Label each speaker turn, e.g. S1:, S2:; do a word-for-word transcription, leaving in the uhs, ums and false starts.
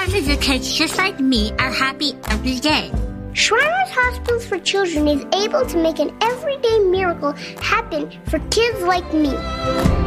S1: half of the kids, just like me, are happy every day.
S2: Shriners Hospitals for Children is able to make an everyday miracle happen for kids like me.